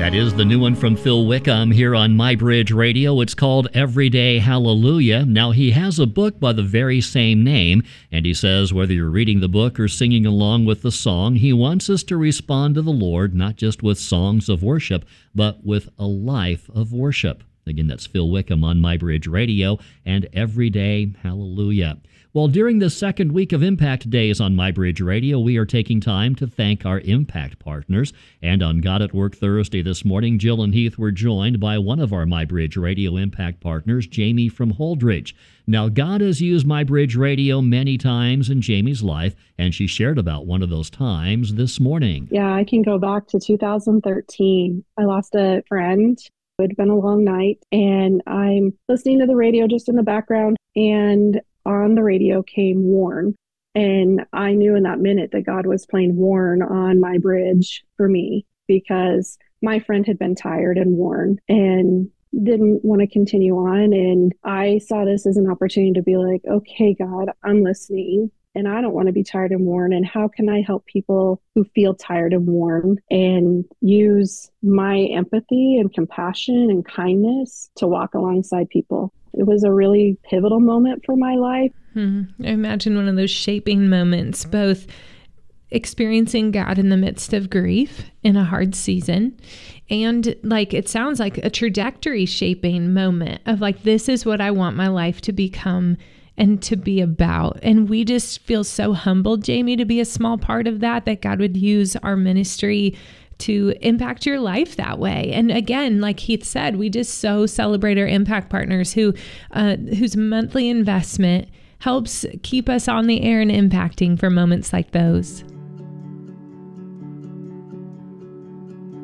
That is the new one from Phil Wickham here on MyBridge Radio. It's called Everyday Hallelujah. Now, he has a book by the very same name, and he says whether you're reading the book or singing along with the song, he wants us to respond to the Lord, not just with songs of worship, but with a life of worship. Again, that's Phil Wickham on MyBridge Radio and Everyday Hallelujah. Well, during the second week of Impact Days on MyBridge Radio, we are taking time to thank our Impact partners. And on God at Work Thursday this morning, Jill and Heath were joined by one of our MyBridge Radio Impact partners, Jamie from Holdridge. Now, God has used MyBridge Radio many times in Jamie's life, and she shared about one of those times this morning. Yeah, I can go back to 2013. I lost a friend. It had been a long night, and I'm listening to the radio just in the background, and on the radio came Worn. And I knew in that minute that God was playing Worn on MyBridge for me, because my friend had been tired and worn and didn't want to continue on. And I saw this as an opportunity to be like, okay, God, I'm listening. And I don't want to be tired and worn. And how can I help people who feel tired and worn, and use my empathy and compassion and kindness to walk alongside people? It was a really pivotal moment for my life. I imagine one of those shaping moments, both experiencing God in the midst of grief in a hard season, and like it sounds like a trajectory shaping moment of like, this is what I want my life to become and to be about. And we just feel so humbled, Jamie, to be a small part of that God would use our ministry to impact your life that way. And again, like Heath said, we just so celebrate our impact partners whose monthly investment helps keep us on the air and impacting for moments like those.